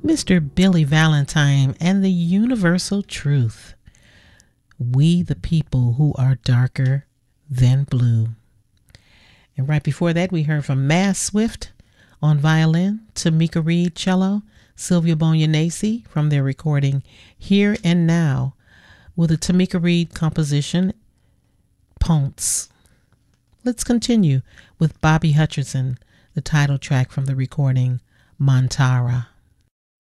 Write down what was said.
Mr. Billy Valentine and the Universal Truth. We the people who are darker than blue. And right before that, we heard from Mass Swift on violin, Tamika Reed cello, Sylvia Bonyanese from their recording Here and Now with a Tamika Reed composition, Ponce. Let's continue with Bobby Hutcherson, the title track from the recording Montara.